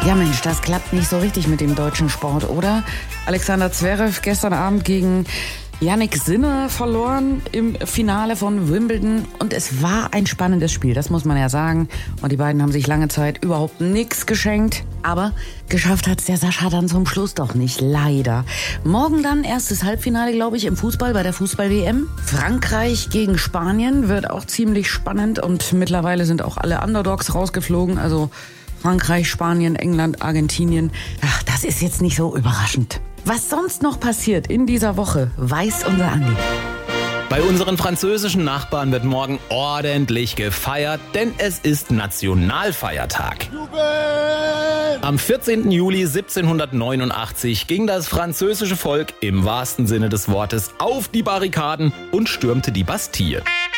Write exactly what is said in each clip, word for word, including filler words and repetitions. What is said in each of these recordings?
Ja Mensch, das klappt nicht so richtig mit dem deutschen Sport, oder? Alexander Zverev gestern Abend gegen Jannik Sinner verloren im Finale von Wimbledon. Und es war ein spannendes Spiel, das muss man ja sagen. Und die beiden haben sich lange Zeit überhaupt nichts geschenkt. Aber geschafft hat's der Sascha dann zum Schluss doch nicht, leider. Morgen dann erstes Halbfinale, glaube ich, im Fußball bei der Fußball-W M. Frankreich gegen Spanien wird auch ziemlich spannend. Und mittlerweile sind auch alle Underdogs rausgeflogen, also Frankreich, Spanien, England, Argentinien. Ach, das ist jetzt nicht so überraschend. Was sonst noch passiert in dieser Woche, weiß unser Andi. Bei unseren französischen Nachbarn wird morgen ordentlich gefeiert, denn es ist Nationalfeiertag. Am vierzehnten Juli siebzehnhundertneunundachtzig ging das französische Volk im wahrsten Sinne des Wortes auf die Barrikaden und stürmte die Bastille.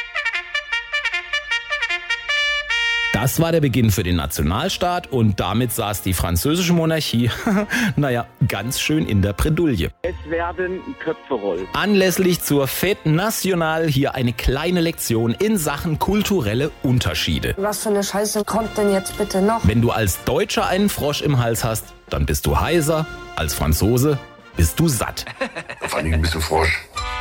Das war der Beginn für den Nationalstaat und damit saß die französische Monarchie, naja, ganz schön in der Bredouille. Es werden Köpfe rollen. Anlässlich zur Fête Nationale hier eine kleine Lektion in Sachen kulturelle Unterschiede. Was für eine Scheiße kommt denn jetzt bitte noch? Wenn du als Deutscher einen Frosch im Hals hast, dann bist du heiser, als Franzose bist du satt. Vor allem ein bisschen Frosch.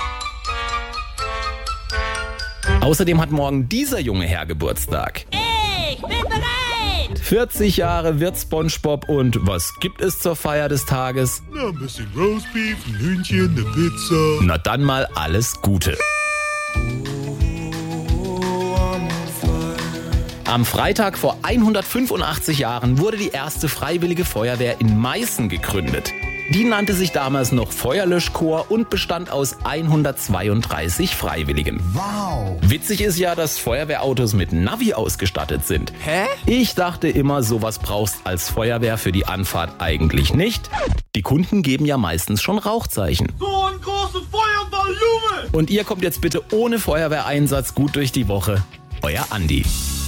Außerdem hat morgen dieser junge Herr Geburtstag. Ich bin bereit! vierzig Jahre wird SpongeBob und was gibt es zur Feier des Tages? Na, ein bisschen Roastbeef, ein Hühnchen, eine Pizza. Na dann mal alles Gute. Am Freitag vor hundertfünfundachtzig Jahren wurde die erste Freiwillige Feuerwehr in Meißen gegründet. Die nannte sich damals noch Feuerlöschkorps und bestand aus hundertzweiunddreißig Freiwilligen. Wow! Witzig ist ja, dass Feuerwehrautos mit Navi ausgestattet sind. Hä? Ich dachte immer, sowas brauchst als Feuerwehr für die Anfahrt eigentlich nicht. Die Kunden geben ja meistens schon Rauchzeichen. So ein großer Feuerball, Junge! Und ihr kommt jetzt bitte ohne Feuerwehreinsatz gut durch die Woche. Euer Andi.